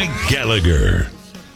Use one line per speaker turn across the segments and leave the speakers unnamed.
Mike Gallagher.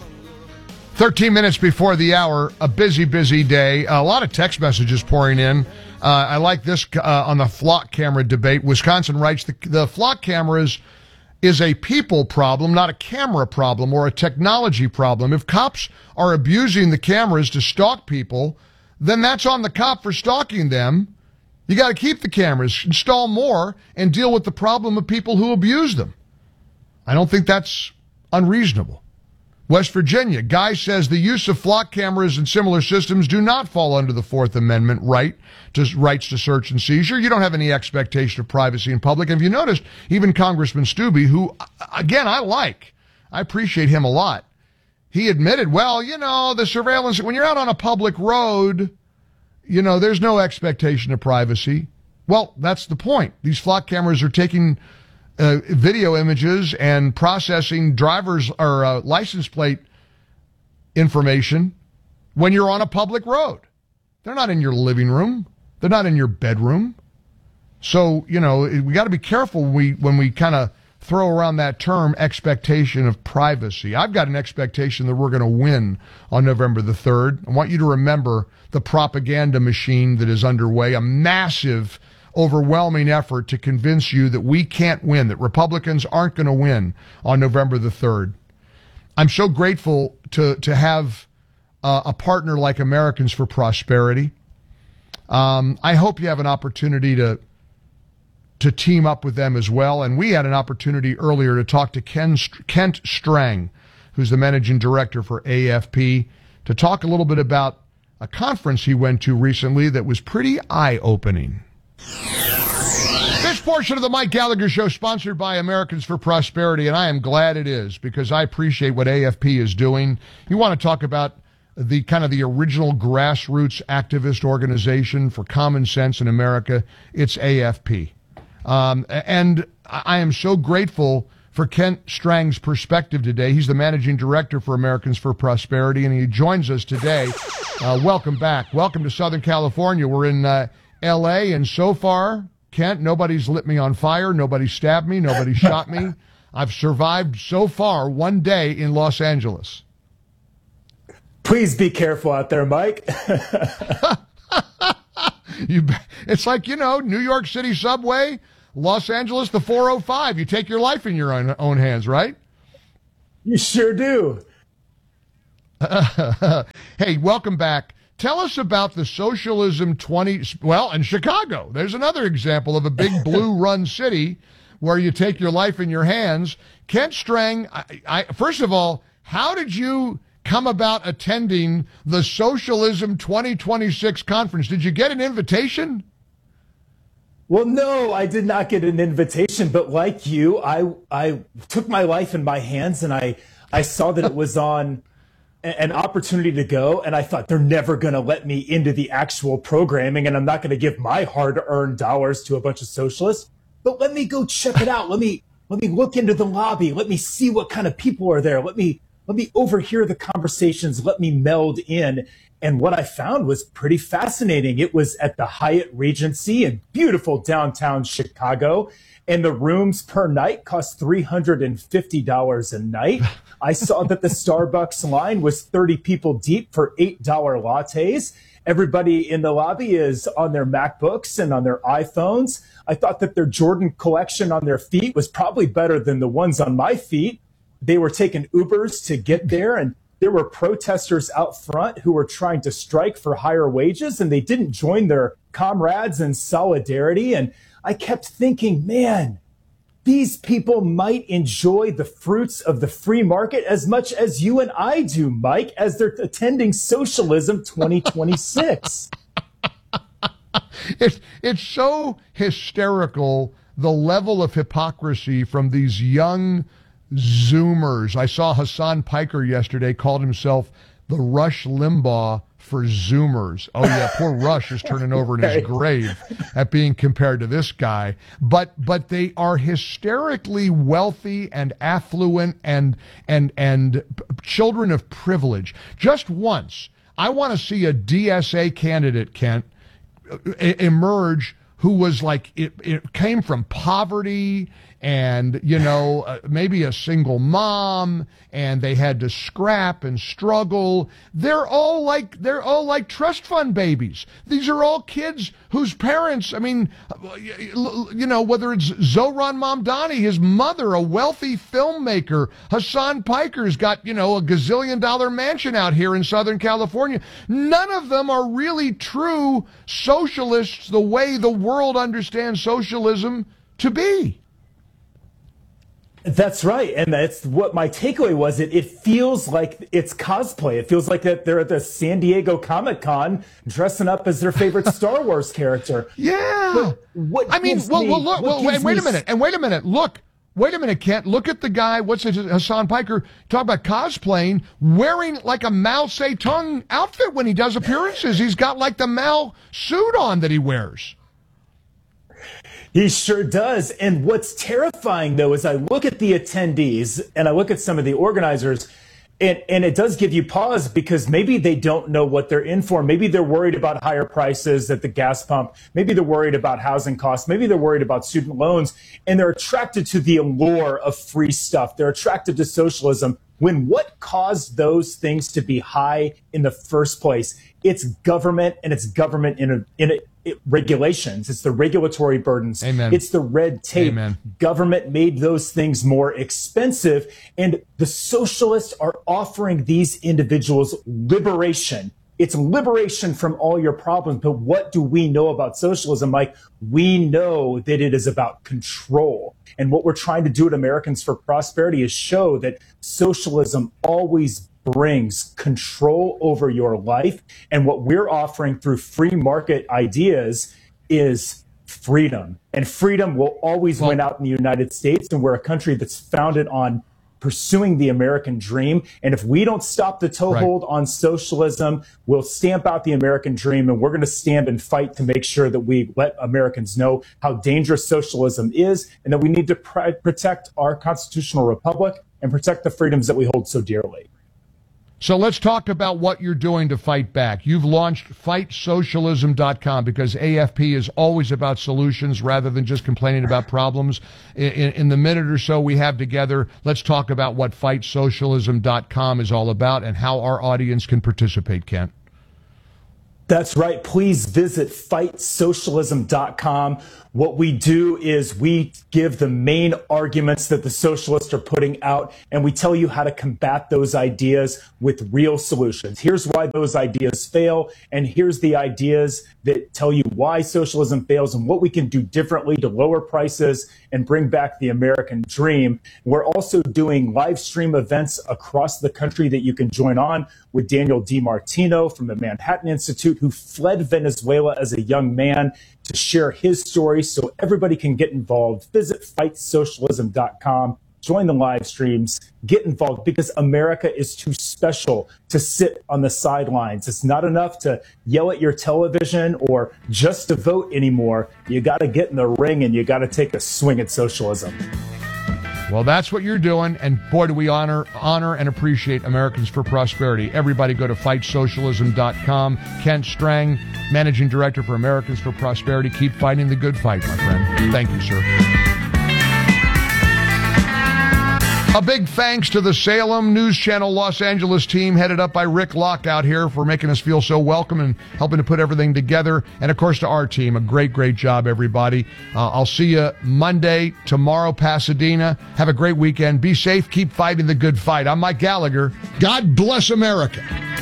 13 minutes before the hour, a busy day. A lot of text messages pouring in. I like this on the flock camera debate. Wisconsin writes, the flock cameras is a people problem, not a camera problem or a technology problem. If cops are abusing the cameras to stalk people, then that's on the cop for stalking them. You got to keep the cameras, install more, and deal with the problem of people who abuse them. I don't think that's unreasonable. West Virginia, Guy says the use of flock cameras and similar systems do not fall under the Fourth Amendment rights to search and seizure. You don't have any expectation of privacy in public. And if you noticed, even Congressman Stubbe, who, again, I appreciate him a lot, he admitted, well, the surveillance, when you're out on a public road, there's no expectation of privacy. Well, that's the point. These flock cameras are taking video images and processing driver's or license plate information when you're on a public road. They're not in your living room. They're not in your bedroom. So, we got to be careful when we kind of throw around that term expectation of privacy. I've got an expectation that we're going to win on November the 3rd. I want you to remember the propaganda machine that is underway, a massive overwhelming effort to convince you that we can't win, that Republicans aren't going to win on November the 3rd. I'm so grateful to have a partner like Americans for Prosperity. I hope you have an opportunity to team up with them as well. And we had an opportunity earlier to talk to Kent Strang, who's the managing director for AFP, to talk a little bit about a conference he went to recently that was pretty eye-opening. This portion of the Mike Gallagher Show sponsored by Americans for Prosperity, and I am glad it is because I appreciate what AFP is doing. You want to talk about the kind of the original grassroots activist organization for common sense in America, it's AFP. And I am so grateful for Kent Strang's perspective today. He's the managing director for Americans for Prosperity, and he joins us today. Welcome back. Welcome to Southern California. We're in L.A., and so far, Kent, nobody's lit me on fire, nobody stabbed me, nobody shot me. I've survived so far one day in Los Angeles.
Please be careful out there, Mike.
It's like, New York City subway, Los Angeles, the 405. You take your life in your own hands, right?
You sure do.
Hey, welcome back. Tell us about the Socialism 20, in Chicago. There's another example of a big blue run city where you take your life in your hands. Kent Strang, first of all, how did you come about attending the Socialism 2026 conference? Did you get an invitation?
Well, no, I did not get an invitation, but like you, I took my life in my hands and I saw that it was on an opportunity to go, and I thought they're never going to let me into the actual programming, and I'm not going to give my hard-earned dollars to a bunch of socialists. But let me go check it out. Let me look into the lobby. Let me see what kind of people are there. Let me overhear the conversations. Let me meld in. And what I found was pretty fascinating. It was at the Hyatt Regency in beautiful downtown Chicago, and the rooms per night cost $350 a night. I saw that the Starbucks line was 30 people deep for $8 lattes. Everybody in the lobby is on their MacBooks and on their iPhones. I thought that their Jordan collection on their feet was probably better than the ones on my feet. They were taking Ubers to get there, and there were protesters out front who were trying to strike for higher wages, and they didn't join their comrades in solidarity. And I kept thinking, man, these people might enjoy the fruits of the free market as much as you and I do, Mike, as they're attending Socialism 2026.
It's so hysterical, the level of hypocrisy from these young Zoomers. I saw Hassan Piker yesterday called himself the Rush Limbaugh for Zoomers. Oh yeah, poor Rush is turning over in his grave at being compared to this guy. But they are hysterically wealthy and affluent and children of privilege. Just once, I want to see a DSA candidate, Kent, emerge who was like, it came from poverty and, maybe a single mom, and they had to scrap and struggle. They're all like trust fund babies. These are all kids whose parents, whether it's Zohran Mamdani, his mother, a wealthy filmmaker, Hassan Piker's got, a gazillion-dollar mansion out here in Southern California. None of them are really true socialists the way the world understands socialism to be.
That's right. And that's what my takeaway was. It feels like it's cosplay. It feels like that they're at the San Diego Comic-Con dressing up as their favorite Star Wars character.
Yeah. Wait a minute. Look. Wait a minute, Kent. Look at the guy, Hassan Piker, talk about cosplaying, wearing like a Mao Zedong outfit when he does appearances. He's got like the Mao suit on that he wears.
He sure does. And what's terrifying, though, is I look at the attendees and I look at some of the organizers, and it does give you pause because maybe they don't know what they're in for. Maybe they're worried about higher prices at the gas pump. Maybe they're worried about housing costs. Maybe they're worried about student loans, and they're attracted to the allure of free stuff. They're attracted to socialism. When what caused those things to be high in the first place? It's government, and it's government in regulations. It's the regulatory burdens.
Amen.
It's the red tape.
Amen.
Government made those things more expensive, and the socialists are offering these individuals liberation. It's liberation from all your problems. But what do we know about socialism, Mike? We know that it is about control. And what we're trying to do at Americans for Prosperity is show that socialism always brings control over your life. And what we're offering through free market ideas is freedom. And freedom will always win out in the United States. And we're a country that's founded on pursuing the American dream. And if we don't stop the toehold on socialism, we'll stamp out the American dream. And we're going to stand and fight to make sure that we let Americans know how dangerous socialism is, and that we need to protect our constitutional republic and protect the freedoms that we hold so dearly.
So let's talk about what you're doing to fight back. You've launched FightSocialism.com because AFP is always about solutions rather than just complaining about problems. In the minute or so we have together, let's talk about what FightSocialism.com is all about and how our audience can participate, Kent.
That's right. Please visit FightSocialism.com. What we do is we give the main arguments that the socialists are putting out, and we tell you how to combat those ideas with real solutions. Here's why those ideas fail, and here's the ideas that tell you why socialism fails and what we can do differently to lower prices and bring back the American dream. We're also doing live stream events across the country that you can join on with Daniel DiMartino from the Manhattan Institute, who fled Venezuela as a young man to share his story so everybody can get involved. Visit FightSocialism.com. Join the live streams, get involved, because America is too special to sit on the sidelines. It's not enough to yell at your television or just to vote anymore. You got to get in the ring and you got to take a swing at socialism.
Well, that's what you're doing, and boy, do we honor and appreciate Americans for Prosperity. Everybody go to FightSocialism.com. Kent Strang, Managing Director for Americans for Prosperity. Keep fighting the good fight, my friend. Thank you, sir. A big thanks to the Salem News Channel Los Angeles team headed up by Rick Locke out here for making us feel so welcome and helping to put everything together. And, of course, to our team, a great, great job, everybody. I'll see you Monday, tomorrow, Pasadena. Have a great weekend. Be safe. Keep fighting the good fight. I'm Mike Gallagher. God bless America.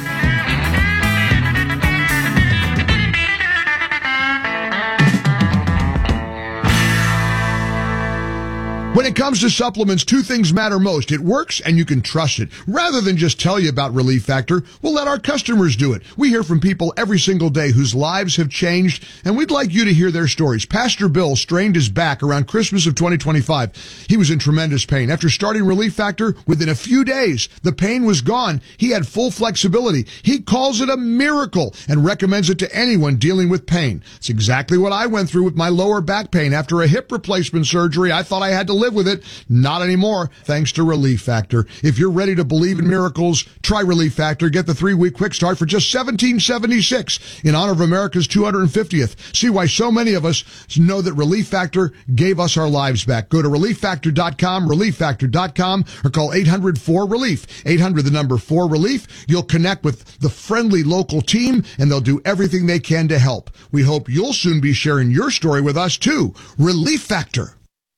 When it comes to supplements, two things matter most. It works and you can trust it. Rather than just tell you about Relief Factor, we'll let our customers do it. We hear from people every single day whose lives have changed, and we'd like you to hear their stories. Pastor Bill strained his back around Christmas of 2025. He was in tremendous pain. After starting Relief Factor, within a few days, the pain was gone. He had full flexibility. He calls it a miracle and recommends it to anyone dealing with pain. It's exactly what I went through with my lower back pain. After a hip replacement surgery, I thought I had to live live with it. Not anymore, thanks to Relief Factor. If you're ready to believe in miracles, try Relief Factor. Get the 3-week quick start for just $17.76 in honor of America's 250th. See why so many of us know that Relief Factor gave us our lives back. Go to ReliefFactor.com, ReliefFactor.com, or call 800-4RELIEF. 800, the number 4RELIEF. You'll connect with the friendly local team, and they'll do everything they can to help. We hope you'll soon be sharing your story with us, too. Relief Factor.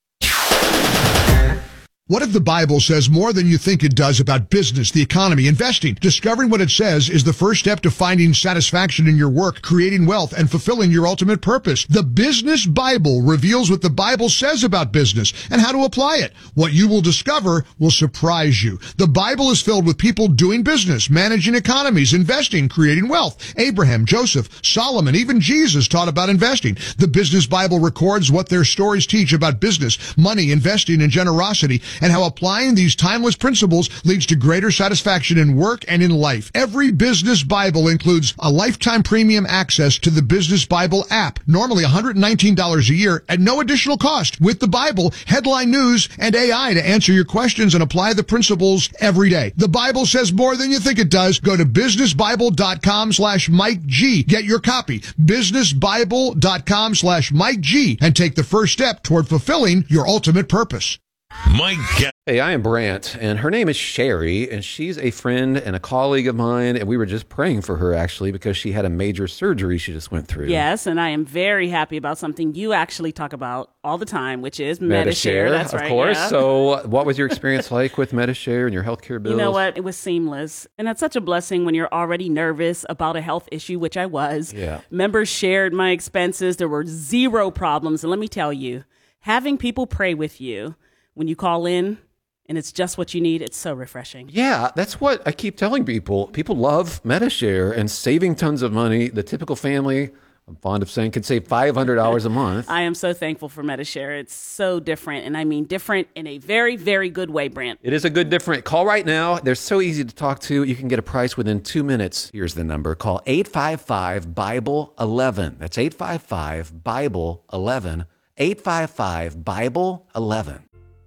What if the Bible says more than you think it does about business, the economy, investing? Discovering what it says is the first step to finding satisfaction in your work, creating wealth, and fulfilling your ultimate purpose. The Business Bible reveals what the Bible says about business and how to apply it. What you will discover will surprise you. The Bible is filled with people doing business, managing economies, investing, creating wealth. Abraham, Joseph, Solomon, even Jesus taught about investing. The Business Bible records what their stories teach about business, money, investing, and generosity, and how applying these timeless principles leads to greater satisfaction in work and in life. Every Business Bible includes a lifetime premium access to the Business Bible app, normally $119 a year at no additional cost. With the Bible, headline news, and AI to answer your questions and apply the principles every day. The Bible says more than you think it does. Go to businessbible.com/Mike G. Get your copy. businessbible.com/Mike G. and take the first step toward fulfilling your ultimate purpose.
Mike. Hey, I am Brant, and her name is Sherry, and she's a friend and a colleague of mine, and we were just praying for her, actually, because she had a major surgery she just went through.
Yes, and I am very happy about something you actually talk about all the time, which is Medi-Share. That's right,
of course.
Yeah.
So what was your experience like with Medi-Share and your healthcare bills?
You know what? It was seamless, and it's such a blessing when you're already nervous about a health issue, which I was.
Yeah.
Members shared my expenses. There were zero problems, and let me tell you, having people pray with you when you call in, and it's just what you need, it's so refreshing.
Yeah, that's what I keep telling people. People love Medi-Share and saving tons of money. The typical family, I'm fond of saying, could save $500 a month.
I am so thankful for Medi-Share. It's so different, and I mean different in a very, very good way, Brant.
It is a good different. Call right now. They're so easy to talk to. You can get a price within 2 minutes. Here's the number. Call 855-BIBLE-11. That's 855-BIBLE-11. 855-BIBLE-11.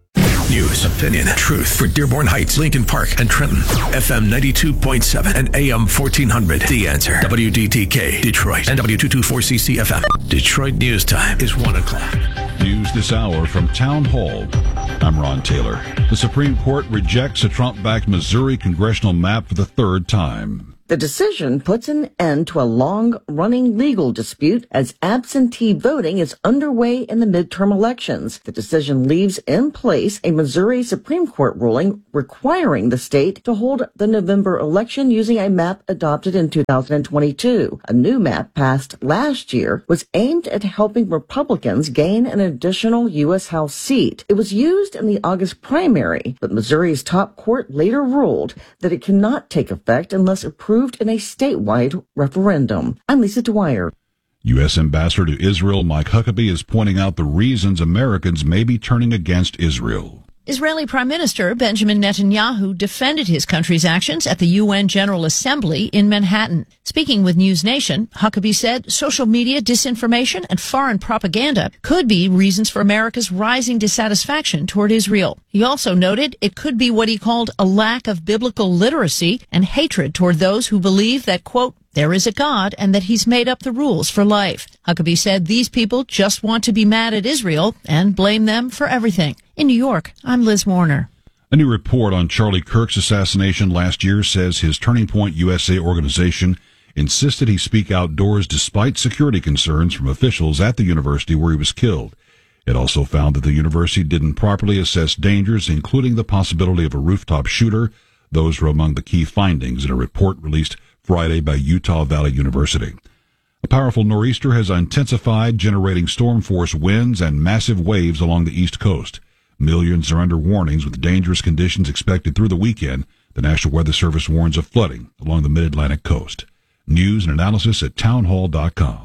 News, opinion, truth for Dearborn Heights, Lincoln Park, and Trenton. FM 92.7 and AM 1400. The Answer. WDTK, Detroit, and W224CC FM. Detroit News Time is 1 o'clock.
News this hour from Town Hall. I'm Ron Taylor. The Supreme Court rejects a Trump-backed Missouri congressional map for the third time.
The decision puts an end to a long-running legal dispute as absentee voting is underway in the midterm elections. The decision leaves in place a Missouri Supreme Court ruling requiring the state to hold the November election using a map adopted in 2022. A new map passed last year was aimed at helping Republicans gain an additional U.S. House seat. It was used in the August primary, but Missouri's top court later ruled that it cannot take effect unless approved in a statewide referendum. I'm Lisa Dwyer.
U.S. Ambassador to Israel Mike Huckabee is pointing out the reasons Americans may be turning against Israel.
Israeli Prime Minister Benjamin Netanyahu defended his country's actions at the UN General Assembly in Manhattan. Speaking with News Nation, Huckabee said social media disinformation and foreign propaganda could be reasons for America's rising dissatisfaction toward Israel. He also noted it could be what he called a lack of biblical literacy and hatred toward those who believe that, quote, there is a God and that he's made up the rules for life. Huckabee said these people just want to be mad at Israel and blame them for everything. In New York, I'm Liz Warner.
A new report on Charlie Kirk's assassination last year says his Turning Point USA organization insisted he speak outdoors despite security concerns from officials at the university where he was killed. It also found that the university didn't properly assess dangers, including the possibility of a rooftop shooter. Those were among the key findings in a report released Friday by Utah Valley University. A powerful nor'easter has intensified, generating storm force winds and massive waves along the East Coast. Millions are under warnings with dangerous conditions expected through the weekend. The National Weather Service warns of flooding along the mid-Atlantic coast. News and analysis at townhall.com.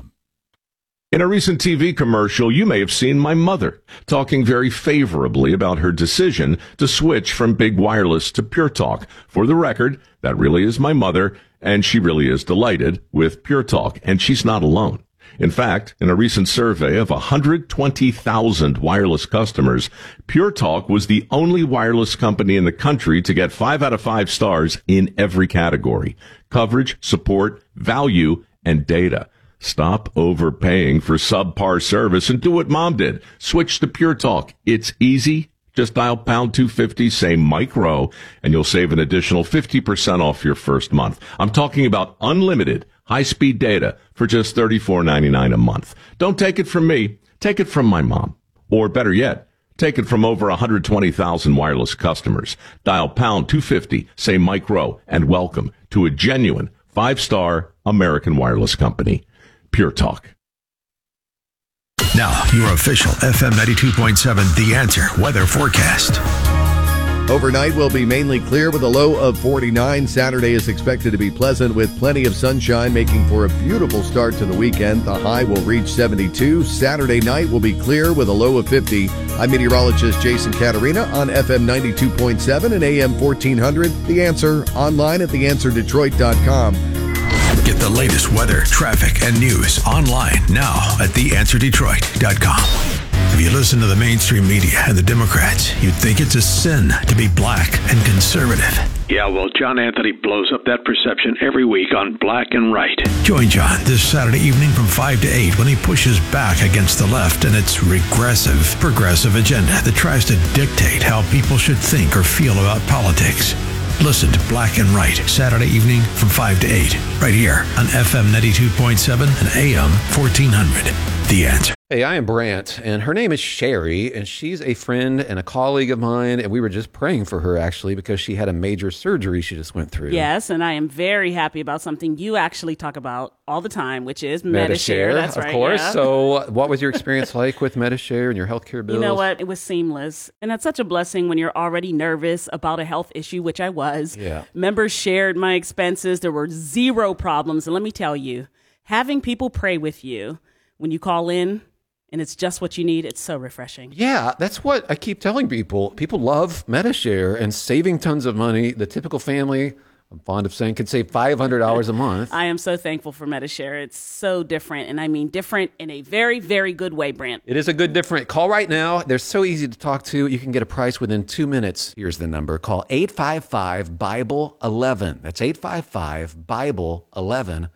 In a recent TV commercial, you may have seen my mother talking very favorably about her decision to switch from Big Wireless to Pure Talk. For the record, that really is my mother, and she really is delighted with Pure Talk, and she's not alone. In fact, in a recent survey of 120,000 wireless customers, Pure Talk was the only wireless company in the country to get 5 out of 5 stars in every category: coverage, support, value, and data. Stop overpaying for subpar service and do what Mom did. Switch to Pure Talk. It's easy. Just dial pound 250, say Mike Rowe, and you'll save an additional 50% off your first month. I'm talking about unlimited high-speed data for just $34.99 a month. Don't take it from me. Take it from my mom. Or better yet, take it from over 120,000 wireless customers. Dial pound 250, say Mike Rowe, and welcome to a genuine 5-star American wireless company. Pure Talk.
Now, your official FM 92.7 The Answer weather forecast.
Overnight will be mainly clear with a low of 49. Saturday is expected to be pleasant with plenty of sunshine, making for a beautiful start to the weekend. The high will reach 72. Saturday night will be clear with a low of 50. I'm meteorologist Jason Caterina on FM 92.7 and AM 1400. The Answer, online at theanswerdetroit.com.
Get the latest weather, traffic, and news online now at theanswerdetroit.com. If you listen to the mainstream media and the Democrats, you'd think it's a sin to be black and conservative.
Yeah, well, John Anthony blows up that perception every week on Black and Right.
Join John this Saturday evening from 5 to 8 when he pushes back against the left and its progressive agenda that tries to dictate how people should think or feel about politics. Listen to Black and Right Saturday evening from 5 to 8 right here on FM 92.7 and AM 1400. The Answer.
Hey, I am Brant, and her name is Sherry, and she's a friend and a colleague of mine, and we were just praying for her, actually, because she had a major surgery she just went through.
Yes, and I am very happy about something you actually talk about all the time, which is Medi-Share. That's right,
of course.
Yeah.
So what was your experience like with Medi-Share and your healthcare bills?
You know what? It was seamless, and that's such a blessing when you're already nervous about a health issue, which I was.
Yeah.
Members shared my expenses. There were zero problems, and let me tell you, having people pray with you when you call in, and it's just what you need, it's so refreshing.
Yeah, that's what I keep telling people. People love Medi-Share and saving tons of money. The typical family, I'm fond of saying, could save $500 a month.
I am so thankful for Medi-Share. It's so different, and I mean different in a very, very good way, Brant.
It is a good different. Call right now. They're so easy to talk to. You can get a price within 2 minutes. Here's the number. Call 855-BIBLE-11. That's 855-BIBLE-11.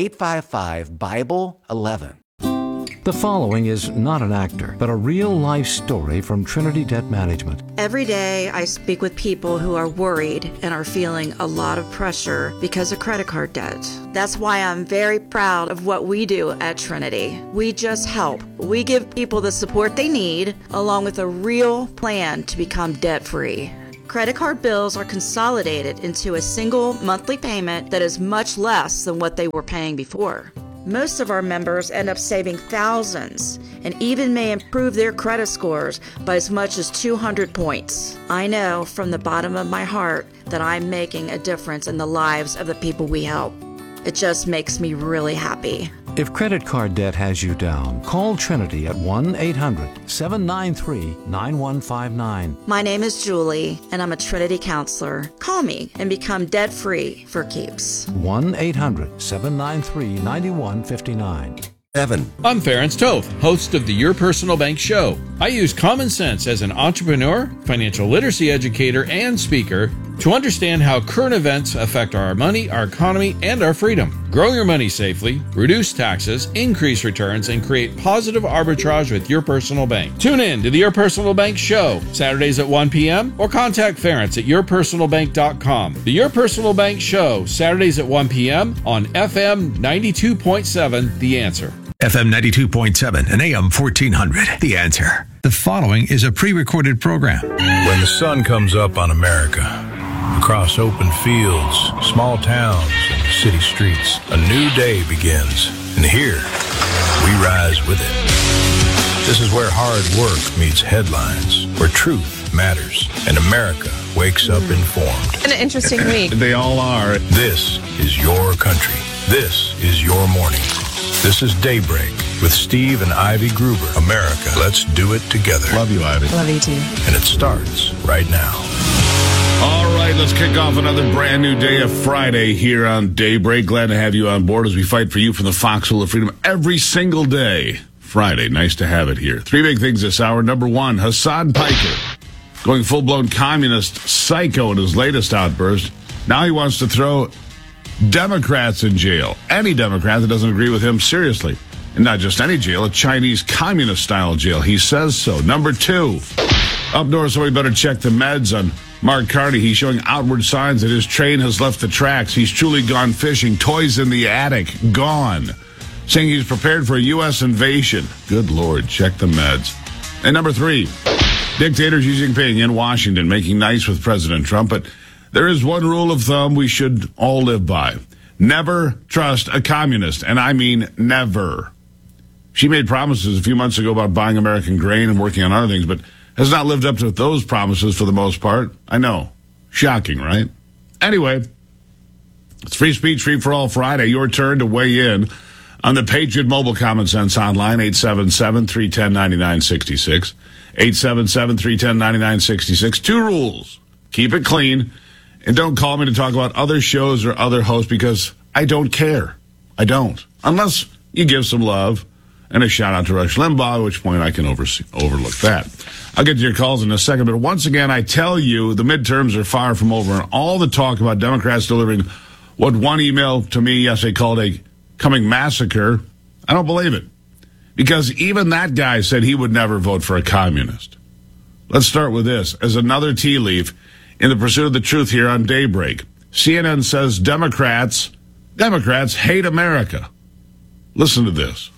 855-BIBLE-11.
The following is not an actor, but a real-life story from Trinity Debt Management.
Every day I speak with people who are worried and are feeling a lot of pressure because of credit card debt. That's why I'm very proud of what we do at Trinity. We just help. We give people the support they need, along with a real plan to become debt-free. Credit card bills are consolidated into a single monthly payment that is much less than what they were paying before. Most of our members end up saving thousands and even may improve their credit scores by as much as 200 points. I know from the bottom of my heart that I'm making a difference in the lives of the people we help. It just makes me really happy.
If credit card debt has you down, call Trinity at 1-800-793-9159.
My name is Julie, and I'm a Trinity counselor. Call me and become debt-free for keeps.
1-800-793-9159.
I'm Ferenc Toth, host of the Your Personal Bank Show. I use common sense as an entrepreneur, financial literacy educator, and speaker to understand how current events affect our money, our economy, and our freedom. Grow your money safely, reduce taxes, increase returns, and create positive arbitrage with Your Personal Bank. Tune in to the Your Personal Bank Show, Saturdays at 1 p.m. or contact Ferenc at yourpersonalbank.com. The Your Personal Bank Show, Saturdays at 1 p.m. on FM 92.7 The Answer.
FM 92.7 and AM 1400. The Answer. The following is a pre-recorded program.
When the sun comes up on America, across open fields, small towns, and city streets, a new day begins. And here, we rise with it. This is where hard work meets headlines, where truth matters, and America wakes up informed.
An interesting week.
They all are. This is your country. This is your morning. This is Daybreak with Steve and Ivy Gruber. America, let's do it together.
Love you, Ivy.
Love you too.
And it starts right now.
All right, let's
let's kick off another brand new day of Friday here on Daybreak. Glad to have you on board as we fight for you from the foxhole of freedom every single day. Friday, nice to have it here. Three big things this hour. Number one, Hasan Piker, going full-blown communist psycho in his latest outburst. Now he wants to throw Democrats in jail. Any Democrat that doesn't agree with him, seriously. And not just any jail, a Chinese communist-style jail. He says so. Number two, up north, somebody better check the meds on Mark Carney. He's showing outward signs that his train has left the tracks. He's truly gone fishing. Toys in the attic, gone. Saying he's prepared for a U.S. invasion. Good Lord, check the meds. And number three, dictator Xi Jinping in Washington making nice with President Trump. But there is one rule of thumb we should all live by. Never trust a communist. And I mean never. She made promises a few months ago about buying American grain and working on other things, but has not lived up to those promises for the most part. I know. Shocking, right? Anyway, it's Free Speech, Free for All Friday. Your turn to weigh in on the Patriot Mobile Common Sense Hotline, 877-310-9966. 877-310-9966. Two rules. Keep it clean, and don't call me to talk about other shows or other hosts because I don't care. I don't. Unless you give some love and a shout out to Rush Limbaugh, at which point I can overlook that. I'll get to your calls in a second, but once again, I tell you, the midterms are far from over, and all the talk about Democrats delivering what one email to me yesterday called a coming massacre, I don't believe it. Because even that guy said he would never vote for a communist. Let's start with this. As another tea leaf in the pursuit of the truth here on Daybreak, CNN says Democrats hate America. Listen to this.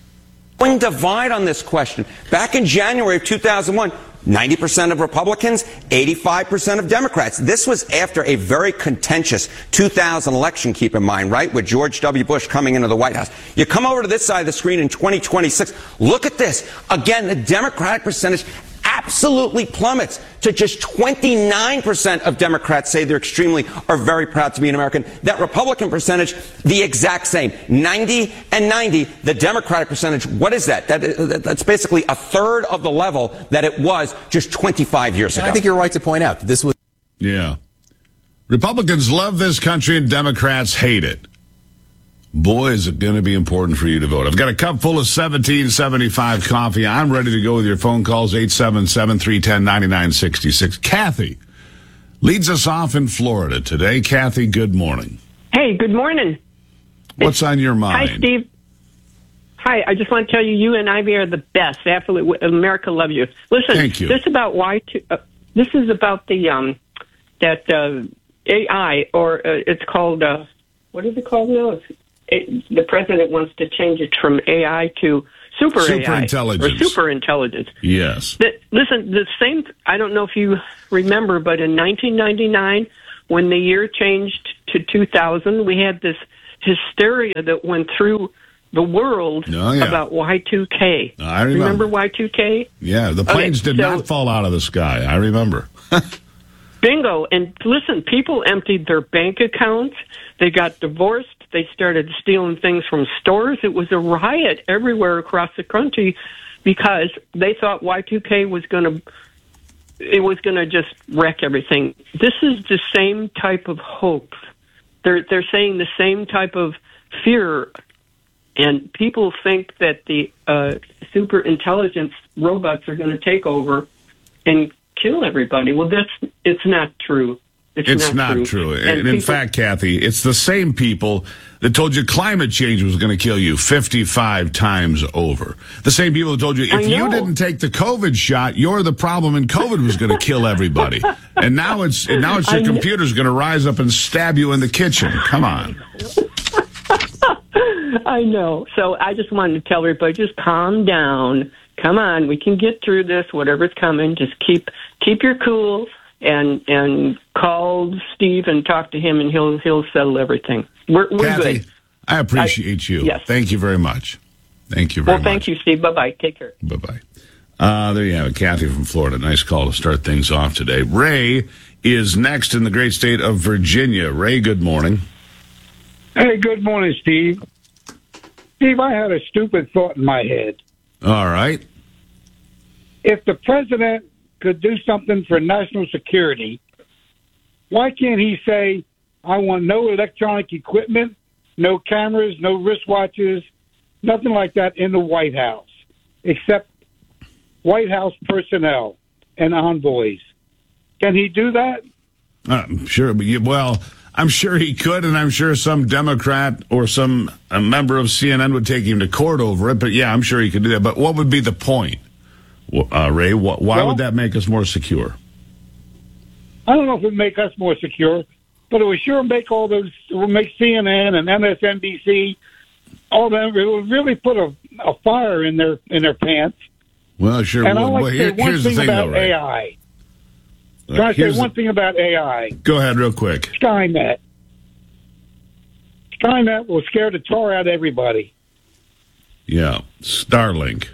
Divide on this question. Back in January of 2001, 90% of Republicans, 85% of Democrats. This was after a very contentious 2000 election, keep in mind, right, with George W. Bush coming into the White House. You come over to this side of the screen in 2026, look at this. Again, the Democratic percentage absolutely plummets to just 29% of Democrats say they're very proud to be an American. That Republican percentage, the exact same, 90 and 90. The Democratic percentage, what is that? That's basically a third of the level that it was just 25 years ago.
I think you're right to point out that this was...
Yeah. Republicans love this country and Democrats hate it. Boy, is it going to be important for you to vote. I've got a cup full of 1775 coffee. I'm ready to go with your phone calls, 877-310-9966. Kathy leads us off in Florida today. Kathy, good morning.
Hey, good morning.
What's on your mind?
Hi, Steve. Hi, I just want to tell you, you and Ivy are the best. Absolutely. America loves you. Listen,
thank you.
This is about the AI, or it's called, what is it called now? The president wants to change it from AI to superintelligence. Or superintelligence.
Yes.
Listen, the same, I don't know if you remember, but in 1999, when the year changed to 2000, we had this hysteria that went through the world about Y2K.
I remember.
Remember Y2K?
Yeah, the planes did not fall out of the sky. I remember.
Bingo. And listen, people emptied their bank accounts. They got divorced. They started stealing things from stores. It was a riot everywhere across the country because they thought Y2K was going to just wreck everything. This is the same type of hope. They're saying the same type of fear, and people think that the super intelligence robots are going to take over and kill everybody. Well, it's not true. It's not true.
And in fact, Kathy, it's the same people that told you climate change was going to kill you 55 times over. The same people that told you if you didn't take the COVID shot, you're the problem and COVID was going to kill everybody. And now it's your computer's going to rise up and stab you in the kitchen. Come on.
I know. So I just wanted to tell everybody, just calm down. Come on, we can get through this. Whatever's coming, just keep your cool. And call Steve and talk to him, and he'll settle everything. We're
Kathy,
good.
I appreciate you.
Yes.
Thank you very much. Thank you very much.
Well, thank you, Steve. Bye-bye. Take care.
Bye-bye. There you have it, Kathy from Florida. Nice call to start things off today. Ray is next in the great state of Virginia. Ray, good morning.
Hey, good morning, Steve. Steve, I had a stupid thought in my head.
All right.
If the president could do something for national security, Why can't he say, I want no electronic equipment, no cameras, no wristwatches, nothing like that in the White House, except White House personnel and envoys? Can he do that?
Sure. Well, I'm sure he could, and I'm sure some Democrat or a member of CNN would take him to court over it. But, yeah, I'm sure he could do that. But what would be the point, Ray? Why would that make us more secure?
I don't know if it would make us more secure, but it would sure make make CNN and MSNBC, all them. It would really put a fire in their pants.
Well, sure.
And I'd like to say one thing about AI. Can I say one thing about AI?
Go ahead, real quick.
Skynet. Skynet will scare the tar out of everybody.
Yeah, Starlink.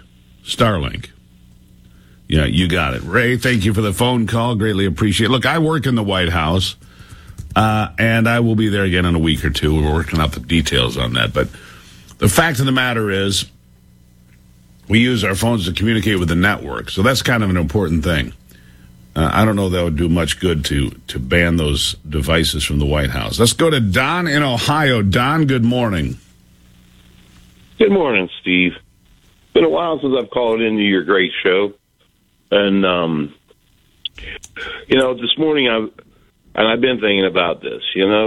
Yeah, you got it. Ray, thank you for the phone call. Greatly appreciate it. Look, I work in the White House, and I will be there again in a week or two. We're working out the details on that. But the fact of the matter is, we use our phones to communicate with the network. So that's kind of an important thing. I don't know that would do much good to ban those devices from the White House. Let's go to Don in Ohio. Don, good morning.
Good morning, Steve. It's been a while since I've called into your great show. And, this morning I've been thinking about this.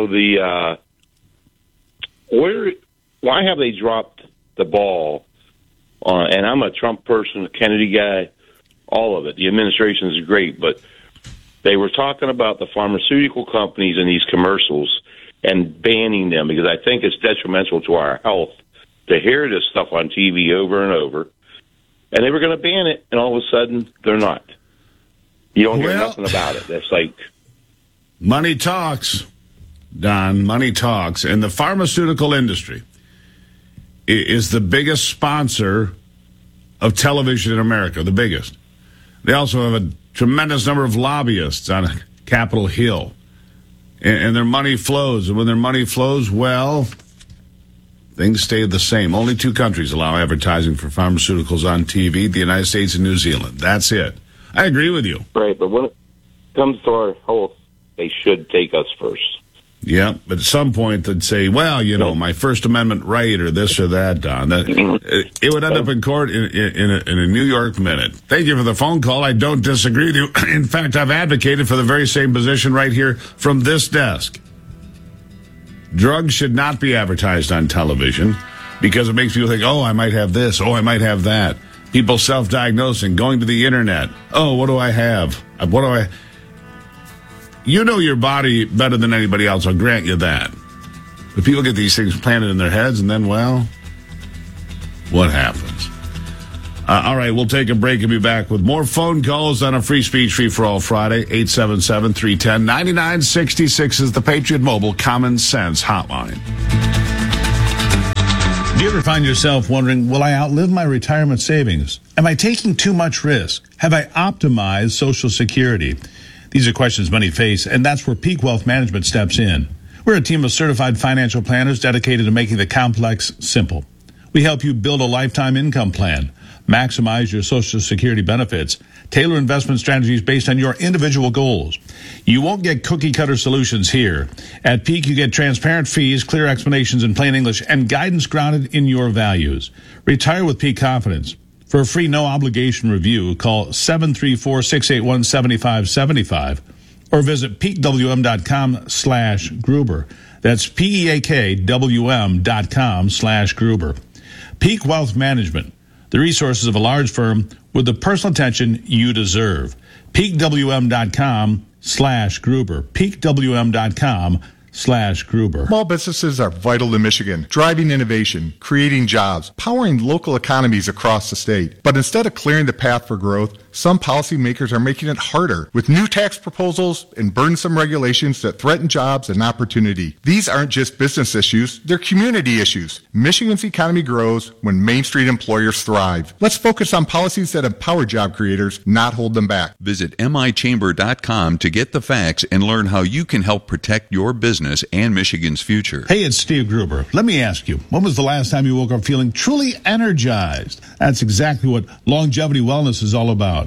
Why have they dropped the ball on, and I'm a Trump person, a Kennedy guy, all of it. The administration is great, but they were talking about the pharmaceutical companies in these commercials and banning them because I think it's detrimental to our health to hear this stuff on TV over and over. And they were going to ban it, and all of a sudden, they're not. You don't hear nothing about it. That's like...
Money talks, Don. Money talks. And the pharmaceutical industry is the biggest sponsor of television in America, the biggest. They also have a tremendous number of lobbyists on Capitol Hill. And their money flows. And when their money flows, well, things stay the same. Only 2 countries allow advertising for pharmaceuticals on TV, the United States and New Zealand. That's it. I agree with you.
Right, but when it comes to our health, they should take us first.
Yeah, but at some point they'd say, well, my First Amendment right or this or that, Don. It would end up in court in a New York minute. Thank you for the phone call. I don't disagree with you. In fact, I've advocated for the very same position right here from this desk. Drugs should not be advertised on television because it makes people think, oh, I might have this, oh, I might have that. People self-diagnosing, going to the internet. Oh, what do I have? You know your body better than anybody else, I'll grant you that. But people get these things planted in their heads, and then, well, what happens? All right, we'll take a break and be back with more phone calls on a Free Speech Free for All Friday. 877-310-9966 is the Patriot Mobile Common Sense Hotline.
Do you ever find yourself wondering, will I outlive my retirement savings? Am I taking too much risk? Have I optimized Social Security? These are questions many face, and that's where Peak Wealth Management steps in. We're a team of certified financial planners dedicated to making the complex simple. We help you build a lifetime income plan, maximize your Social Security benefits, tailor investment strategies based on your individual goals. You won't get cookie-cutter solutions here. At Peak, you get transparent fees, clear explanations in plain English, and guidance grounded in your values. Retire with Peak confidence. For a free no-obligation review, call 734-681-7575 or visit peakwm.com/Gruber. That's PEAKWM.com/Gruber. Peak Wealth Management, the resources of a large firm with the personal attention you deserve. PeakWM.com/Gruber. PeakWM.com/Gruber.
Small businesses are vital to Michigan, driving innovation, creating jobs, powering local economies across the state. But instead of clearing the path for growth, some policymakers are making it harder with new tax proposals and burdensome regulations that threaten jobs and opportunity. These aren't just business issues, they're community issues. Michigan's economy grows when Main Street employers thrive. Let's focus on policies that empower job creators, not hold them back.
Visit michamber.com to get the facts and learn how you can help protect your business and Michigan's future.
Hey, it's Steve Gruber. Let me ask you, when was the last time you woke up feeling truly energized? That's exactly what Longevity Wellness is all about.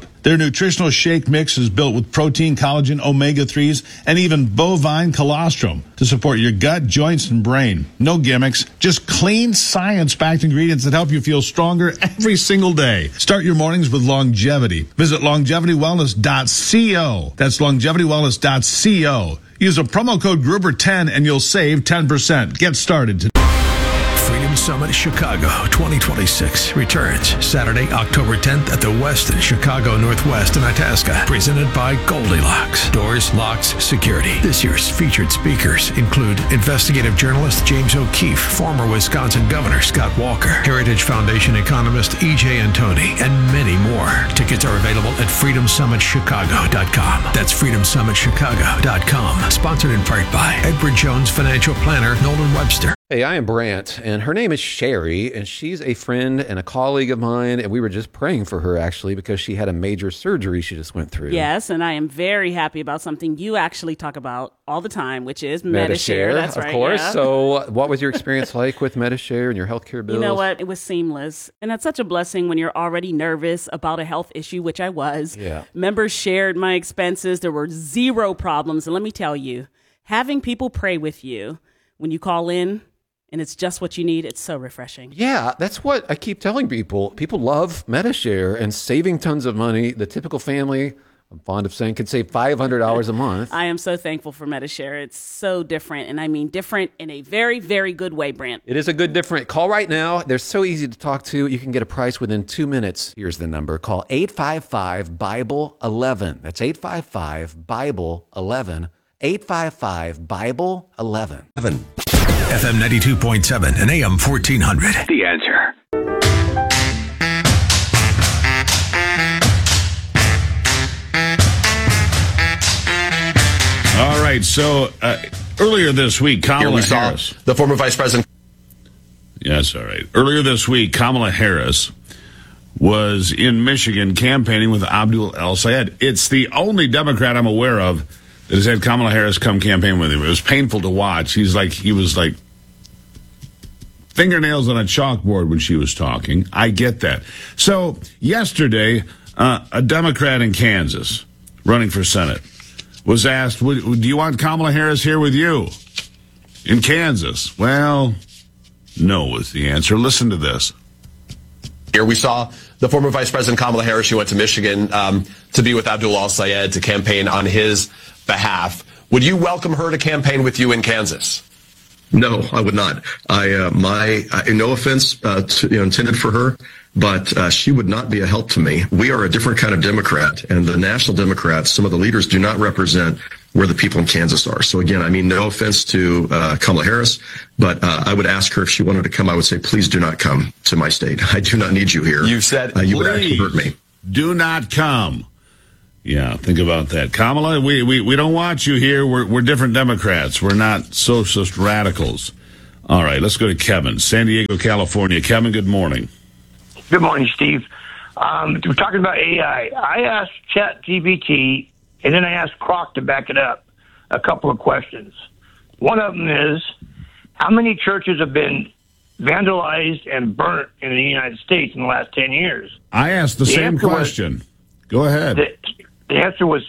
up. Their nutritional shake mix is built with protein, collagen, omega-3s, and even bovine colostrum to support your gut, joints, and brain. No gimmicks, just clean, science-backed ingredients that help you feel stronger every single day. Start your mornings with longevity. Visit longevitywellness.co. That's longevitywellness.co. Use a promo code Gruber10 and you'll save 10%. Get started today.
Freedom Summit Chicago 2026 returns Saturday, October 10th at the Westin Chicago Northwest in Itasca. Presented by Goldilocks. Doors, locks, security. This year's featured speakers include investigative journalist James O'Keefe, former Wisconsin Governor Scott Walker, Heritage Foundation economist E.J. Antoni, and many more. Tickets are available at freedomsummitchicago.com. That's freedomsummitchicago.com. Sponsored in part by Edward Jones financial planner Nolan Webster.
Hey, I am Brant, and her name is Sherry, and she's a friend and a colleague of mine, and we were just praying for her, actually, because she had a major surgery she just went through.
Yes, and I am very happy about something you actually talk about all the time, which is Medi-Share. That's right,
of course.
yeah.
So what was your experience like with Medi-Share and your healthcare bills?
You know what? It was seamless, and that's such a blessing when you're already nervous about a health issue, which I was.
Yeah.
Members shared my expenses. There were zero problems, and let me tell you, having people pray with you when you call in, and it's just what you need, it's so refreshing.
Yeah, that's what I keep telling people. People love Medi-Share and saving tons of money. The typical family, I'm fond of saying, could save $500 a month.
I am so thankful for Medi-Share. It's so different, and I mean different in a very, very good way, Brant.
It is a good different. Call right now. They're so easy to talk to. You can get a price within 2 minutes. Here's the number. Call 855-BIBLE-11. That's 855-BIBLE-11. 855-BIBLE-11.
FM 92.7 and AM 1400.
The Answer.
All right, so earlier this week, Kamala Harris.
The former vice president.
Yes, all right. Earlier this week, Kamala Harris was in Michigan campaigning with Abdul El-Sayed. It's the only Democrat I'm aware of that has had Kamala Harris come campaign with him. It was painful to watch. He was like fingernails on a chalkboard when she was talking. I get that. So yesterday, a Democrat in Kansas running for Senate was asked, do you want Kamala Harris here with you in Kansas? Well, no was the answer. Listen to this.
Here we saw the former Vice President Kamala Harris. She went to Michigan to be with Abdul El-Sayed to campaign on his behalf. Would you welcome her to campaign with you in Kansas?
No, I would not. No offense intended for her, but she would not be a help to me. We are a different kind of Democrat, and the national Democrats, some of the leaders do not represent where the people in Kansas are. So again, I mean, no offense to Kamala Harris, but I would ask her if she wanted to come. I would say, please do not come to my state. I do not need you here.
You said
you would actually hurt me.
Do not come. Yeah, think about that. Kamala, we don't want you here. We're different Democrats. We're not socialist radicals. All right, let's go to Kevin, San Diego, California. Kevin, good morning.
Good morning, Steve. We're talking about AI. I asked ChatGPT, and then I asked Croc to back it up, a couple of questions. One of them is, how many churches have been vandalized and burnt in the United States in the last 10 years?
I asked the same question. Go ahead.
The answer was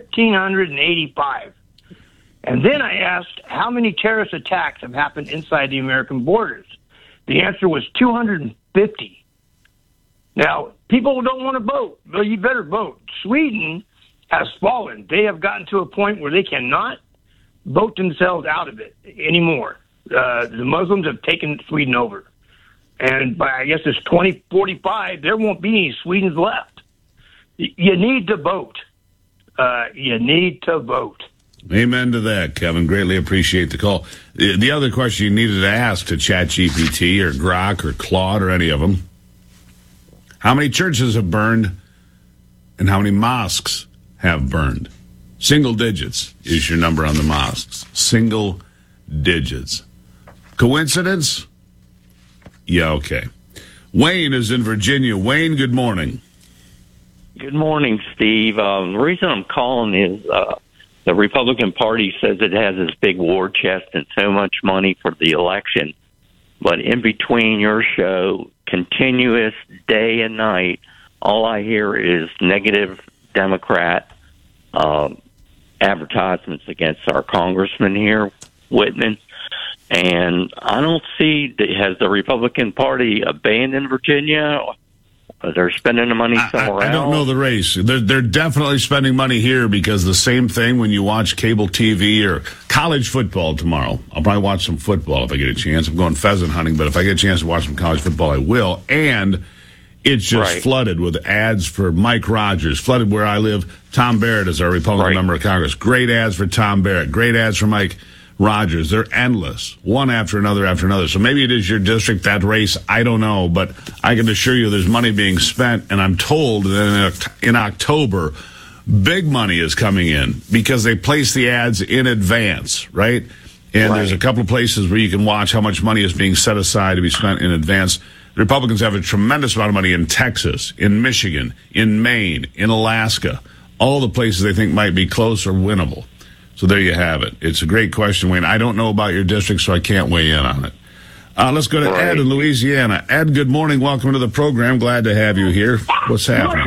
1,585. And then I asked, how many terrorist attacks have happened inside the American borders? The answer was 250. Now, people don't want to vote. Well, you better vote. Sweden has fallen. They have gotten to a point where they cannot vote themselves out of it anymore. The Muslims have taken Sweden over. And by, I guess, it's 2045, there won't be any Swedes left. You need to vote. You need to vote.
Amen to that, Kevin. Greatly appreciate the call. The other question you needed to ask to ChatGPT or Grok or Claude or any of them, how many churches have burned and how many mosques have burned? Single digits is your number on the mosques. Single digits. Coincidence? Yeah, okay. Wayne is in Virginia. Wayne, good morning.
Good morning, Steve. The reason I'm calling is the Republican Party says it has this big war chest and so much money for the election. But in between your show, continuous day and night, all I hear is negative Democrat advertisements against our congressman here, Whitman. And I don't see, has the Republican Party abandoned Virginia? They're spending the money somewhere else.
I don't know the race. They're definitely spending money here because the same thing when you watch cable TV or college football tomorrow. I'll probably watch some football if I get a chance. I'm going pheasant hunting, but if I get a chance to watch some college football, I will. And it's just flooded with ads for Mike Rogers. Flooded where I live. Tom Barrett is our Republican member of Congress. Great ads for Tom Barrett. Great ads for Mike Rogers. They're endless, one after another after another. So maybe it is your district, that race. I don't know, but I can assure you there's money being spent, and I'm told that in October, big money is coming in because they place the ads in advance, right? And there's a couple of places where you can watch how much money is being set aside to be spent in advance. The Republicans have a tremendous amount of money in Texas, in Michigan, in Maine, in Alaska, all the places they think might be close or winnable. So there you have it. It's a great question, Wayne. I don't know about your district, so I can't weigh in on it. Let's go to Ed in Louisiana. Ed, good morning. Welcome to the program. Glad to have you here. What's happening?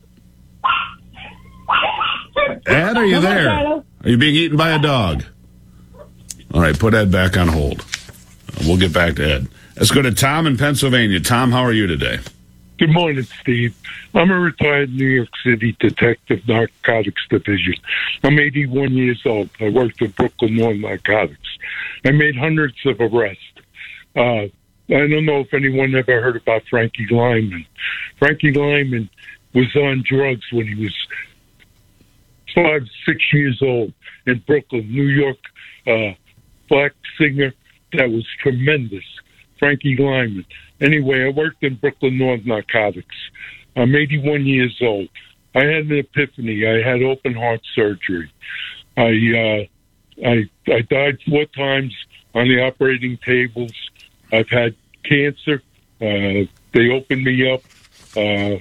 Ed, are you there? Are you being eaten by a dog? All right, put Ed back on hold. We'll get back to Ed. Let's go to Tom in Pennsylvania. Tom, how are you today?
Good morning, Steve. I'm a retired New York City detective, narcotics division. I'm 81 years old. I worked at Brooklyn North Narcotics. I made hundreds of arrests. I don't know if anyone ever heard about Frankie Lyman. Frankie Lyman was on drugs when he was 5, 6 years old in Brooklyn, New York. Black singer that was tremendous. Frankie Lyman. Anyway, I worked in Brooklyn North Narcotics. I'm 81 years old. I had an epiphany. I had open heart surgery. I died 4 times on the operating tables. I've had cancer. They opened me up. I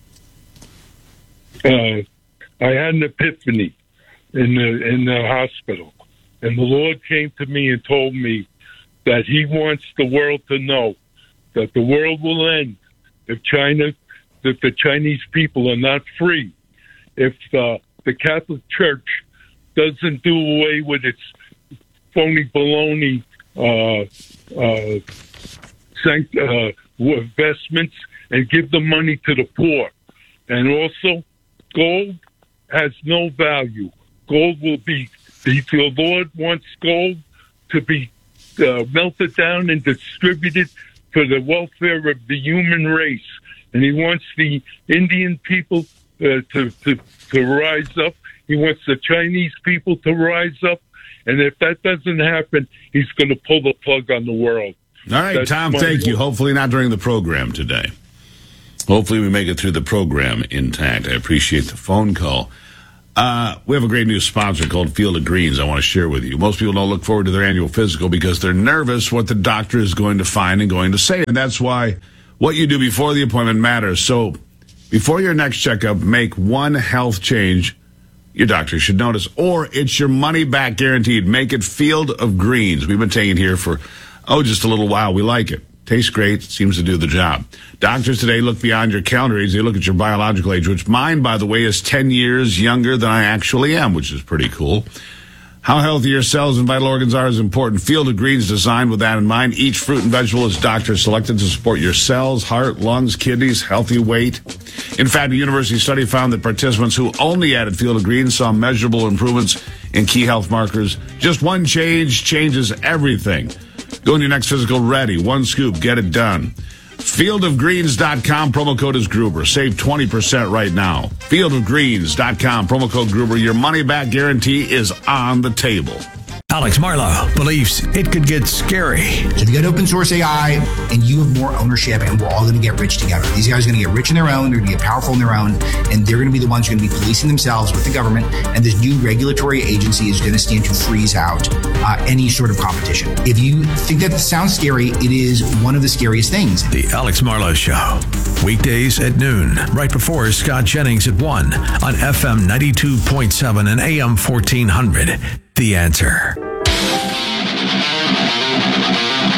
had an epiphany in the hospital, and the Lord came to me and told me that He wants the world to know that the world will end if the Chinese people are not free, if the Catholic Church doesn't do away with its phony baloney investments and give the money to the poor. And also, gold has no value. Gold will be, the Lord wants gold to be melted down and distributed for the welfare of the human race. And He wants the Indian people to rise up. He wants the Chinese people to rise up. And if that doesn't happen, He's going to pull the plug on the world.
All right, Tom, thank you. Hopefully not during the program today. Hopefully we make it through the program intact. I appreciate the phone call. We have a great new sponsor called Field of Greens I want to share with you. Most people don't look forward to their annual physical because they're nervous what the doctor is going to find and going to say. And that's why what you do before the appointment matters. So before your next checkup, make one health change your doctor should notice, or it's your money back guaranteed. Make it Field of Greens. We've been taking it here for, just a little while. We like it. Tastes great. Seems to do the job. Doctors today look beyond your calendar age. They look at your biological age, which mine, by the way, is 10 years younger than I actually am, which is pretty cool. How healthy your cells and vital organs are is important. Field of Greens designed with that in mind. Each fruit and vegetable is doctor selected to support your cells, heart, lungs, kidneys, healthy weight. In fact, a university study found that participants who only added Field of Greens saw measurable improvements in key health markers. Just one change changes everything. Go in your next physical ready. One scoop, get it done. Fieldofgreens.com, promo code is Gruber. Save 20% right now. Fieldofgreens.com, promo code Gruber. Your money back guarantee is on the table.
Alex Marlow believes it could get scary.
If you got open source AI and you have more ownership and we're all going to get rich together. These guys are going to get rich in their own, they're going to get powerful in their own, and they're going to be the ones who are going to be policing themselves with the government, and this new regulatory agency is going to stand to freeze out any sort of competition. If you think that sounds scary, it is one of the scariest things.
The Alex Marlow Show, weekdays at noon, right before Scott Jennings at 1 on FM 92.7 and AM 1400. The Answer.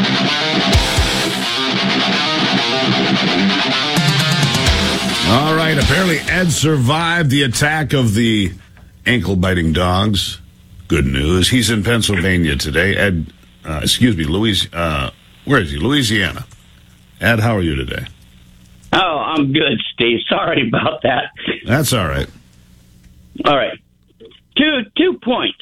All right, right. Apparently, Ed survived the attack of the ankle-biting dogs. Good news. He's in Pennsylvania today. Ed, where is he? Louisiana. Ed, how are you today?
Oh, I'm good, Steve. Sorry about that.
That's all right.
All right. Two points.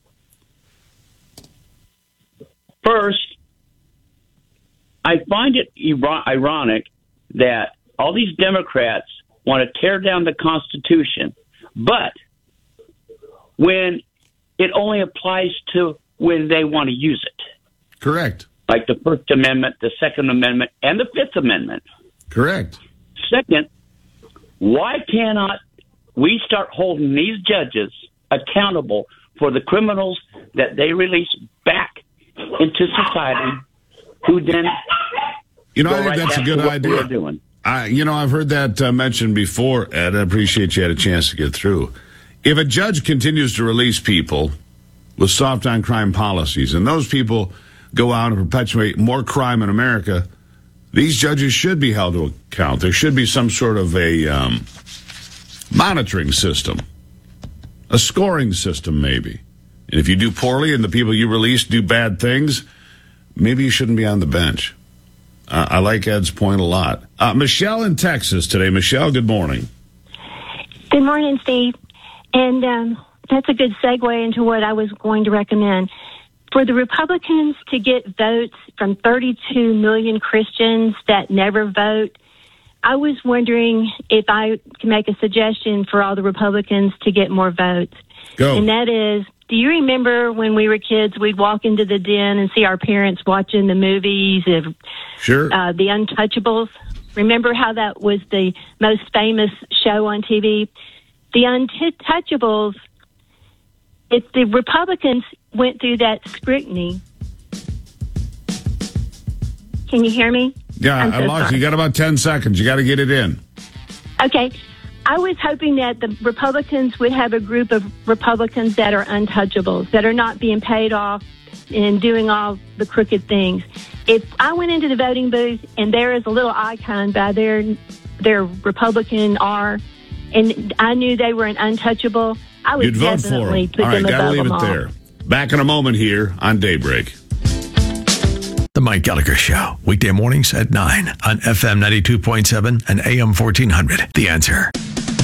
First, I find it ironic that all these Democrats want to tear down the Constitution, but when it only applies to when they want to use it.
Correct.
Like the First Amendment, the Second Amendment, and the Fifth Amendment.
Correct.
Second, why cannot we start holding these judges accountable for the criminals that they release back into society, who then
I think that's a good idea. I've heard that mentioned before, Ed. I appreciate you had a chance to get through. If a judge continues to release people with soft on crime policies, and those people go out and perpetuate more crime in America, these judges should be held to account. There should be some sort of a monitoring system, a scoring system maybe. And if you do poorly and the people you release do bad things, maybe you shouldn't be on the bench. I like Ed's point a lot. Michelle in Texas today. Michelle, good morning.
Good morning, Steve. And that's a good segue into what I was going to recommend. For the Republicans to get votes from 32 million Christians that never vote, I was wondering if I can make a suggestion for all the Republicans to get more votes.
Go.
And that is, do you remember when we were kids, we'd walk into the den and see our parents watching the movies of
Sure.
The Untouchables? Remember how that was the most famous show on TV? The Untouchables, if the Republicans went through that scrutiny. Can you hear me?
Yeah, I lost you. You got about 10 seconds. You got to get it in.
Okay. I was hoping that the Republicans would have a group of Republicans that are untouchables, that are not being paid off and doing all the crooked things. If I went into the voting booth and there is a little icon by their Republican R, and I knew they were an untouchable, I would
You'd vote for
definitely
them.
put
All
them
right, gotta
above
leave
them
it
all.
there. Back in a moment here on Daybreak.
The Mike Gallagher Show, weekday mornings at 9 on FM 92.7 and AM 1400. The Answer.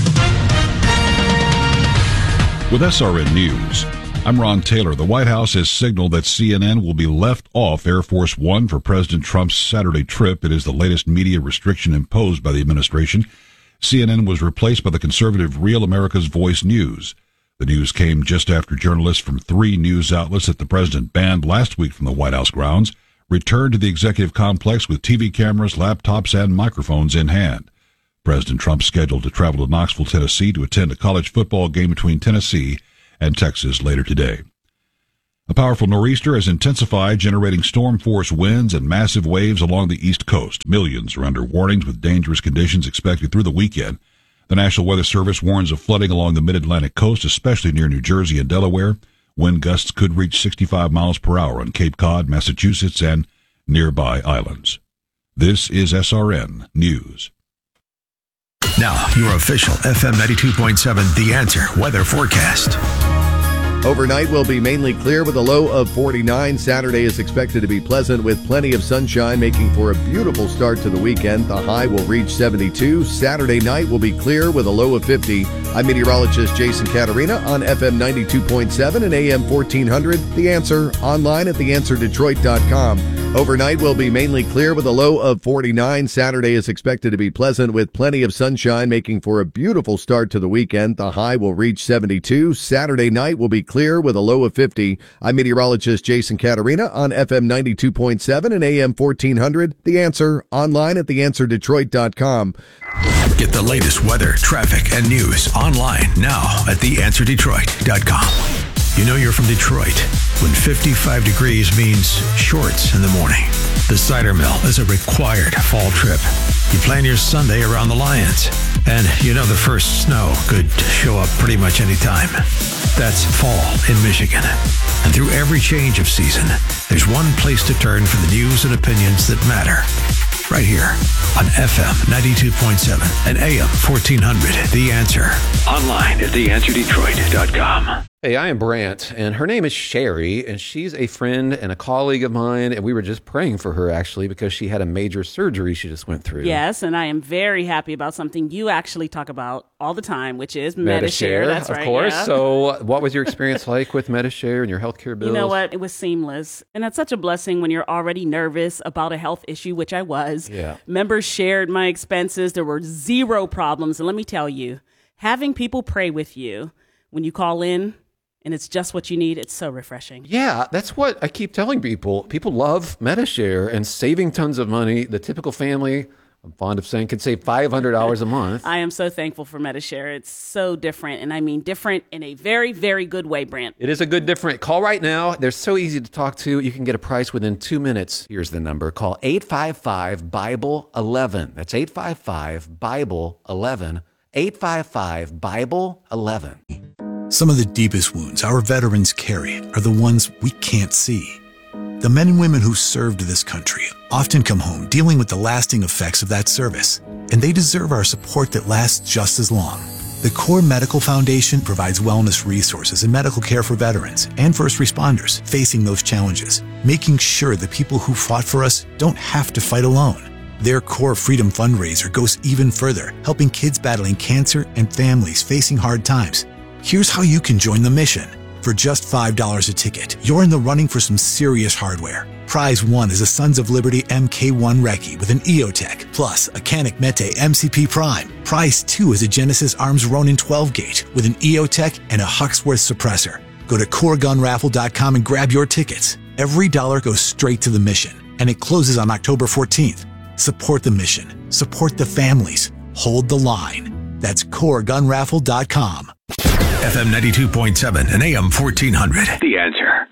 With SRN News, I'm Ron Taylor. The White House has signaled that CNN will be left off Air Force One for President Trump's Saturday trip. It is the latest media restriction imposed by the administration. CNN was replaced by the conservative Real America's Voice News. The news came just after journalists from 3 news outlets that the president banned last week from the White House grounds returned to the executive complex with TV cameras, laptops, and microphones in hand. President Trump scheduled to travel to Knoxville, Tennessee to attend a college football game between Tennessee and Texas later today. A powerful nor'easter has intensified, generating storm force winds and massive waves along the East Coast. Millions are under warnings with dangerous conditions expected through the weekend. The National Weather Service warns of flooding along the mid-Atlantic coast, especially near New Jersey and Delaware. Wind gusts could reach 65 miles per hour on Cape Cod, Massachusetts, and nearby islands. This is SRN News.
Now, your official FM 92.7 The Answer weather forecast.
Overnight will be mainly clear with a low of 49. Saturday is expected to be pleasant with plenty of sunshine, making for a beautiful start to the weekend. The high will reach 72. Saturday night will be clear with a low of 50. I'm meteorologist Jason Caterina on FM 92.7 and AM 1400. The Answer, online at theanswerdetroit.com. Overnight will be mainly clear with a low of 49. Saturday is expected to be pleasant with plenty of sunshine, making for a beautiful start to the weekend. The high will reach 72. Saturday night will be clear with a low of 50. I'm meteorologist Jason Caterina on FM 92.7 and AM 1400. The Answer, online at theanswerdetroit.com.
Get the latest weather, traffic, and news online now at theanswerdetroit.com. You know you're from Detroit when 55 degrees means shorts in the morning. The Cider Mill is a required fall trip. You plan your Sunday around the Lions, and you know the first snow could show up pretty much any time. That's fall in Michigan. And through every change of season, there's one place to turn for the news and opinions that matter. right here on FM 92.7 and AM 1400. The Answer. Online at theanswerdetroit.com.
Hey, I am Brant, and her name is Sherry, and she's a friend and a colleague of mine, and we were just praying for her, actually, because she had a major surgery she just went through.
Yes, and I am very happy about something you actually talk about all the time, which is Medi-Share. That's right.
Of course.
Yeah.
So what was your experience like with Medi-Share and your healthcare bills?
You know what? It was seamless, and that's such a blessing when you're already nervous about a health issue, which I was.
Yeah.
Members shared my expenses. There were zero problems, and let me tell you, having people pray with you when you call in, and it's just what you need, it's so refreshing.
Yeah, that's what I keep telling people. People love Medi-Share and saving tons of money. The typical family, I'm fond of saying, can save $500 a month.
I am so thankful for Medi-Share. It's so different, and I mean different in a very, very good way, Brant.
It is a good different. Call right now. They're so easy to talk to. You can get a price within 2 minutes. Here's the number. Call 855-BIBLE-11. That's 855-BIBLE-11. 855-BIBLE-11.
Some of the deepest wounds our veterans carry are the ones we can't see. The men and women who served this country often come home dealing with the lasting effects of that service, and they deserve our support that lasts just as long. The Core Medical Foundation provides wellness resources and medical care for veterans and first responders facing those challenges, making sure the people who fought for us don't have to fight alone. Their Core Freedom fundraiser goes even further, helping kids battling cancer and families facing hard times. Here's how you can join the mission. For just $5 a ticket, you're in the running for some serious hardware. Prize 1 is a Sons of Liberty MK1 Recce with an EOTech, plus a Canik Mete MCP Prime. Prize 2 is a Genesis Arms Ronin 12-gauge with an EOTech and a Huxworth suppressor. Go to CoreGunRaffle.com and grab your tickets. Every dollar goes straight to the mission, and it closes on October 14th. Support the mission. Support the families. Hold the line. That's CoreGunRaffle.com.
FM 92.7 and AM 1400. The Answer.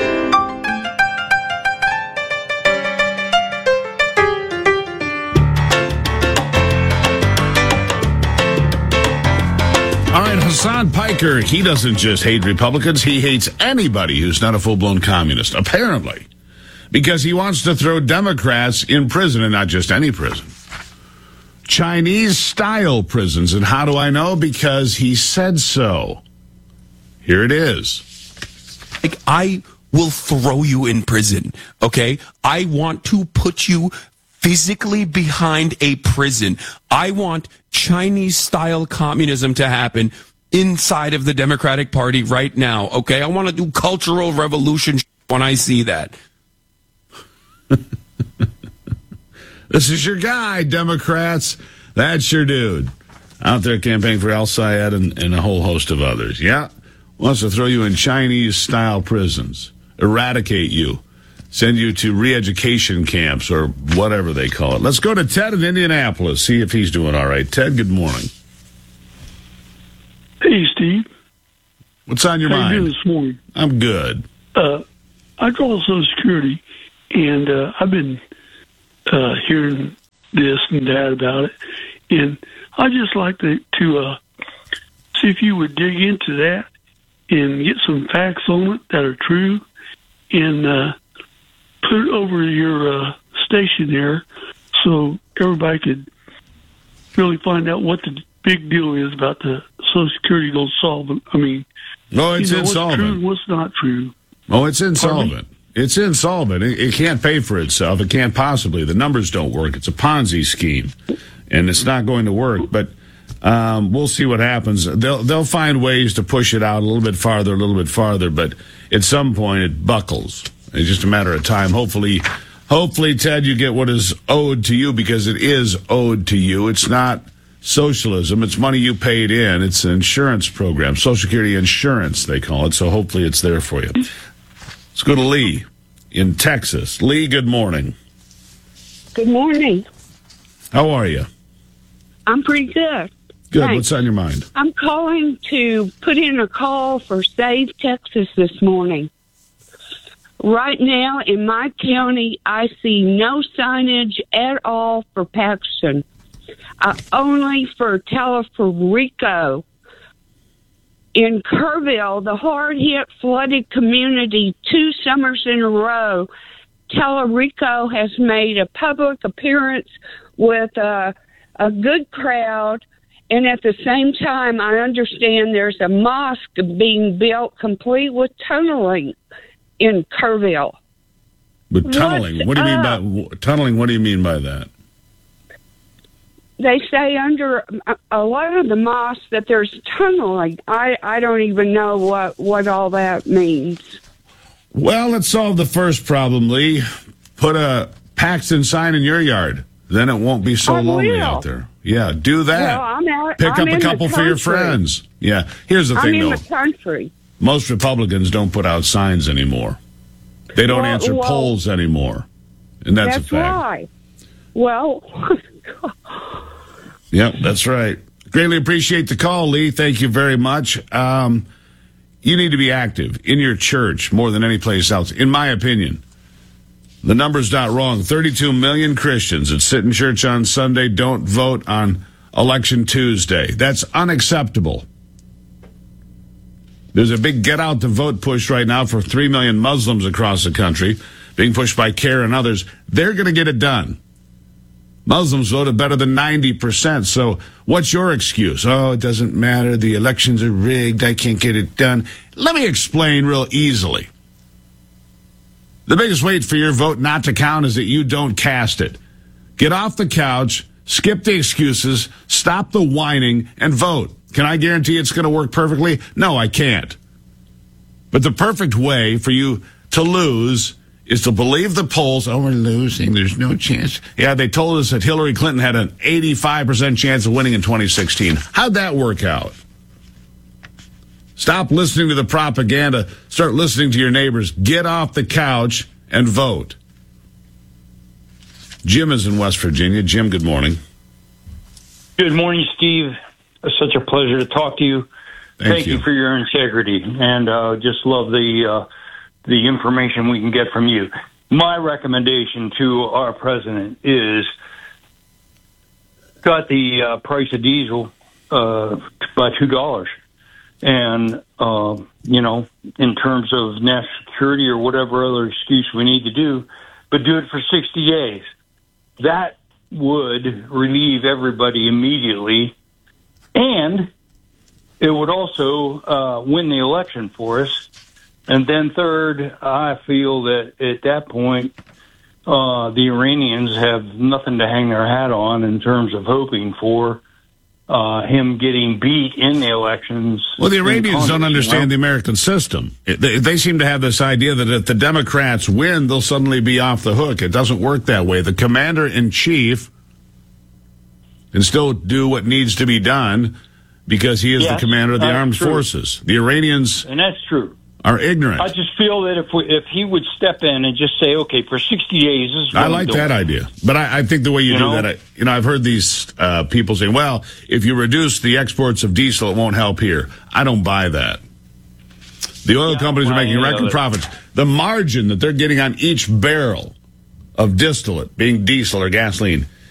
All right, Hassan Piker, he doesn't just hate Republicans, he hates anybody who's not a full-blown communist, apparently, because he wants to throw Democrats in prison, and not just any prison. Chinese-style prisons. And how do I know? Because he said so. Here it is.
I will throw you in prison, okay? I want to put you physically behind a prison. I want Chinese-style communism to happen inside of the Democratic Party right now, okay? I want to do cultural revolution when I see that.
This is your guy, Democrats. That's your dude. Out there campaigning for al-Sayed and a whole host of others. Yeah. Wants to throw you in Chinese-style prisons. Eradicate you. Send you to re-education camps or whatever they call it. Let's go to Ted in Indianapolis. See if he's doing all right. Ted, good morning.
Hey, Steve.
What's on your mind?
How you doing this morning?
I'm good.
I draw Social Security, and I've been hearing this and that about it, and I'd just like to see if you would dig into that and get some facts on it that are true, and put it over your station there so everybody could really find out what the big deal is about the Social Security goes solvent. I mean,
no, it's insolvent.
What's true and what's not true.
Oh, it's insolvent. It's insolvent. It can't pay for itself. It can't possibly. The numbers don't work. It's a Ponzi scheme, and it's not going to work. But we'll see what happens. They'll find ways to push it out a little bit farther. But at some point, it buckles. It's just a matter of time. Hopefully, Ted, you get what is owed to you, because it is owed to you. It's not socialism. It's money you paid in. It's an insurance program, Social Security insurance, they call it. So hopefully, it's there for you. Let's go to Lee in Texas. Lee, good morning.
Good morning.
How are you?
I'm pretty good.
Good.
Thanks.
What's on your mind?
I'm calling to put in a call for Save Texas this morning. Right now in my county, I see no signage at all for Paxton. Only for Teleferico. In Kerrville, the hard-hit flooded community 2 summers in a row, Tellerico has made a public appearance with a good crowd. And at the same time, I understand there's a mosque being built complete with tunneling in Kerrville.
With tunneling? What do you mean by tunneling? What do you mean by that?
They say under a lot of the mosques that there's tunneling. I don't even know what all that means.
Well, let's solve the first problem, Lee. Put a Paxton sign in your yard. Then it won't be so lonely out there. Yeah, do that.
Well,
Pick up a couple for your friends. Yeah. Here's the thing, though.
I'm in the country.
Most Republicans don't put out signs anymore. They don't answer polls anymore. And that's a fact.
Right. Well...
Yep, that's right. Greatly appreciate the call, Lee. Thank you very much. You need to be active in your church more than any place else, in my opinion. The number's not wrong. 32 million Christians that sit in church on Sunday don't vote on Election Tuesday. That's unacceptable. There's a big get out to vote push right now for 3 million Muslims across the country, being pushed by CARE and others. They're going to get it done. Muslims voted better than 90%. So what's your excuse? Oh, it doesn't matter. The elections are rigged. I can't get it done. Let me explain real easily. The biggest way for your vote not to count is that you don't cast it. Get off the couch, skip the excuses, stop the whining, and vote. Can I guarantee it's going to work perfectly? No, I can't. But the perfect way for you to lose is to believe the polls. Oh, we're losing. There's no chance. Yeah, they told us that Hillary Clinton had an 85% chance of winning in 2016. How'd that work out? Stop listening to the propaganda. Start listening to your neighbors. Get off the couch and vote. Jim is in West Virginia. Jim, good morning.
Good morning, Steve. It's such a pleasure to talk to you. Thank you for your integrity, and just love the information we can get from you. My recommendation to our president is cut the price of diesel by $2. And, in terms of national security or whatever other excuse we need to do, but do it for 60 days. That would relieve everybody immediately, and it would also win the election for us. And then third, I feel that at that point, the Iranians have nothing to hang their hat on in terms of hoping for him getting beat in the elections.
Well, the Iranians don't understand the American system. They seem to have this idea that if the Democrats win, they'll suddenly be off the hook. It doesn't work that way. The commander-in-chief can still do what needs to be done because he is the commander of the armed forces. The Iranians...
And that's true.
Are ignorant.
I just feel that if he would step in and just say, okay, for 60 days, this is what
I like that idea. But I think the way you do that, I've heard these people saying, well, if you reduce the exports of diesel, it won't help here. I don't buy that. The oil companies are making record profits. The margin that they're getting on each barrel of distillate, being diesel or gasoline,